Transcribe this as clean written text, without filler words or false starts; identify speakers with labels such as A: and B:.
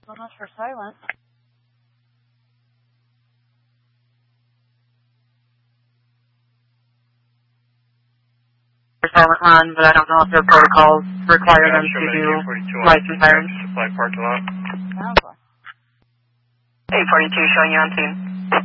A: So much for silence. Silent run, but I don't know if their protocols require them to do license sirens.
B: Supply parking lot.
A: Sounds like.
C: 842 showing you on scene.